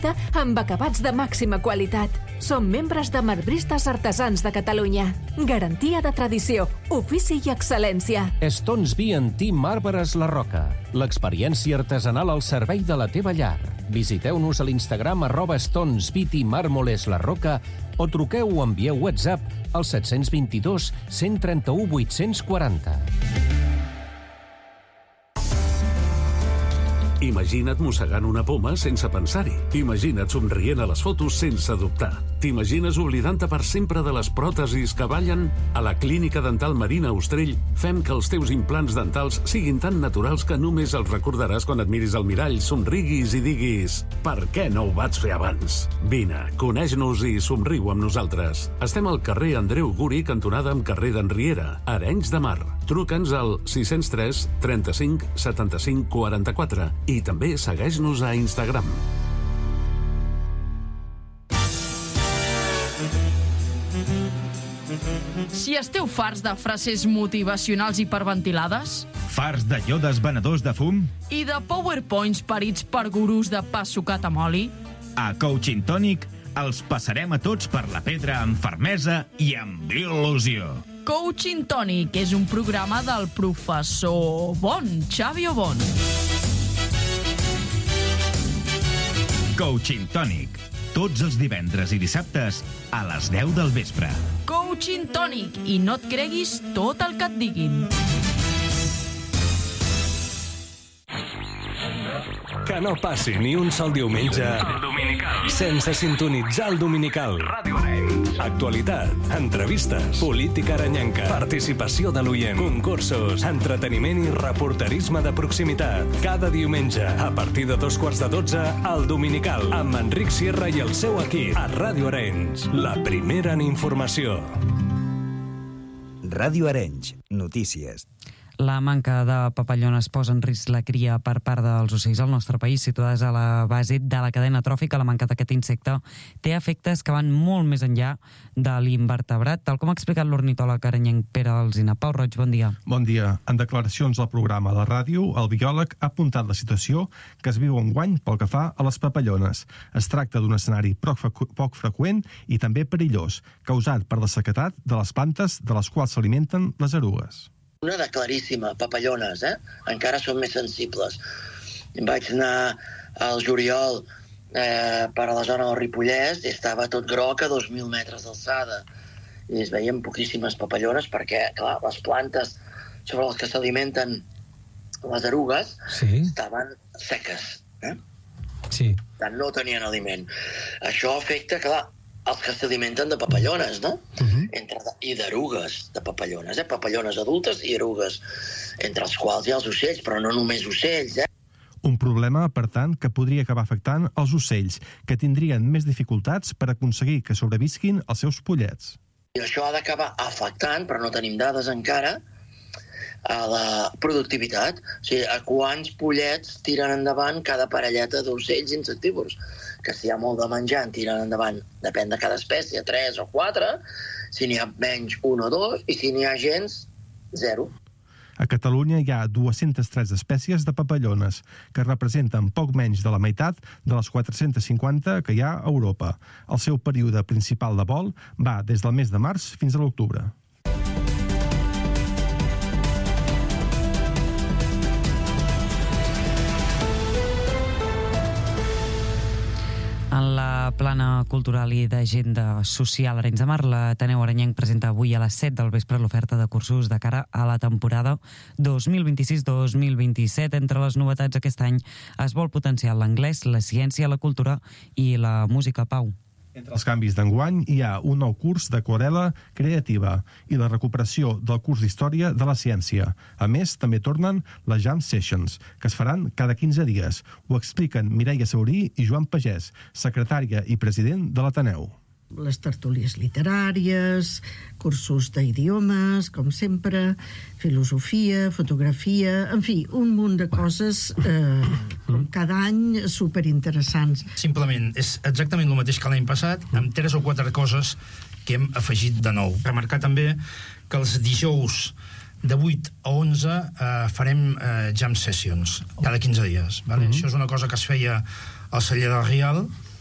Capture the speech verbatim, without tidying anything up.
amb acabats de màxima qualitat. Som membres de Marbristes Artesans de Catalunya. Garantia de tradició, ofici i excel·lència. Stonesby Antique Marbres La Roca. L'experiència artesanal al servei de la teva llar. Visiteu-nos a l'Instagram arroba Stonesby Mármoles La Roca o truqueu o envieu WhatsApp al set dos dos, cent trenta-u, vuit-cents quaranta. Imagina't mossegant una poma sense pensar-hi. Imagina't somrient a les fotos sense dubtar. T'imagines oblidant-te per sempre de les pròtesis que ballen? A la Clínica Dental Marina Ostrell fem que els teus implants dentals siguin tan naturals que només els recordaràs quan et miris al mirall, somriguis i diguis «Per què no ho vaig fer abans?» Vine, coneix-nos i somriu amb nosaltres. Estem al carrer Andreu Guri, cantonada amb carrer d'Enriera, Arenys de Mar. Truca'ns al sis zero tres, trenta-cinc, setanta-cinc, quaranta-quatre i també segueix-nos a Instagram. Si esteu farts de frases motivacionals hiperventilades, farts de iodes venedors de fum i de powerpoints parits per gurús de pa sucat amb oli, a Coaching Tònic els passarem a tots per la pedra amb fermesa i amb il·lusió. Coaching Tònic és un programa del professor Bon, Xavi Obon. Coaching Tònic, tots els divendres i dissabtes a les deu del vespre. Coaching Tònic, i no et creguis tot el que et diguin. Que no passi ni un sol diumenge sense sintonitzar el Dominical. Ràdio Arenys. Actualitat, entrevistes, política arenyenca, participació de l'oient, concursos, entreteniment i reporterisme de proximitat. Cada diumenge, a partir de dos quarts de dotze, al Dominical, amb Enric Sierra i el seu equip. A Ràdio Arenys, la primera en informació. Ràdio Arenys, notícies. La manca de papallones posa en risc la cria per part dels ocells al nostre país. Situades a la base de la cadena tròfica, la manca d'aquest insecte té efectes que van molt més enllà de l'invertebrat, tal com ha explicat l'ornitòleg arenyenc Pere Alsina. Pau Roig, bon dia. Bon dia. En declaracions al programa de ràdio, el biòleg ha apuntat la situació que es viu enguany pel que fa a les papallones. Es tracta d'un escenari poc freqüent i també perillós, causat per la sequedat de les plantes de les quals s'alimenten les erugues. Una de claríssima, papallones, eh? Encara són més sensibles. Vaig anar al juliol eh, per a la zona del Ripollès i estava tot groc a dos mil metres d'alçada. I es veien poquíssimes papallones perquè, clar, les plantes sobre les que s'alimenten les erugues sí. estaven seques. Eh? Sí. No tenien aliment. Això afecta, clar, els que s'alimenten de papallones, no? Uh-huh. Entre de, i d'erugues, de papallones, eh? Papallones adultes i erugues, entre els quals hi ha els ocells, però no només ocells, eh? Un problema, per tant, que podria acabar afectant els ocells, que tindrien més dificultats per aconseguir que sobrevisquin els seus pollets. I això ha d'acabar afectant, però no tenim dades encara, a la productivitat. O sigui, a quants pollets tiren endavant cada parelleta d'ocells insectívors. Que si hi ha molt de menjar en tiren endavant, depèn de cada espècie, tres o quatre, si n'hi ha menys, un o dos, i si n'hi ha gens, zero. A Catalunya hi ha dues-centes tres espècies de papallones, que representen poc menys de la meitat de les quatre-centes cinquanta que hi ha a Europa. El seu període principal de vol va des del mes de març fins a l'octubre. En la plana cultural i d'agenda social Arenys de Mar, l'Ateneu Arenyenc presenta avui a les set del vespre l'oferta de cursos de cara a la temporada dos mil vint-i-sis dos mil vint-i-set. Entre les novetats aquest any es vol potenciar l'anglès, la ciència, la cultura i la música. Pau. Entre els canvis d'enguany hi ha un nou curs d'aquarel·la creativa i la recuperació del curs d'Història de la Ciència. A més, també tornen les Jam Sessions, que es faran cada quinze dies. Ho expliquen Mireia Saurí i Joan Pagès, secretària i president de l'Ateneu. Les tertúlies literàries, cursos d'idiomes, com sempre, filosofia, fotografia, en fi, un munt de coses eh, cada any superinteressants. Simplement, és exactament el mateix que l'any passat, amb tres o quatre coses que hem afegit de nou. Remarcar també que els dijous de vuit a onze eh, farem eh, jam sessions cada quinze dies. Vale? Uh-huh. Això és una cosa que es feia al celler del Rial,